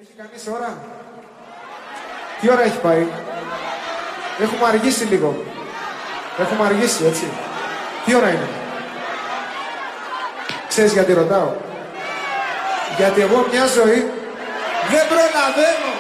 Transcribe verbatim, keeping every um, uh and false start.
Έχει κανείς ώρα? Τι ώρα έχει πάει? Έχουμε αργήσει λίγο. Έχουμε αργήσει, έτσι. Τι ώρα είναι? Ξέρεις γιατί ρωτάω? Γιατί εγώ μια ζωή δεν προλαβαίνω.